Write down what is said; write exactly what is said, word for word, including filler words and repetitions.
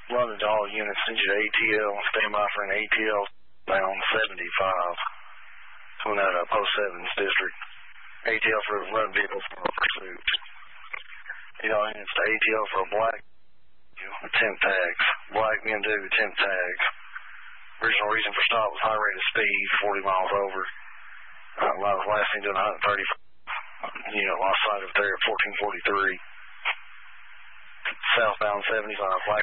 London to all units, send you to A T L, stand by for an A T L bound seventy-five. Coming out of Post seven's district. A T L for run vehicles for pursuit. You know, and it's the A T L for a black temp tags. Black men do temp tags. Original reason for stop was high rate of speed, forty miles over. Uh, last thing doing one thirty. You know, lost sight of there at fourteen forty-three. Southbound seventy-five, black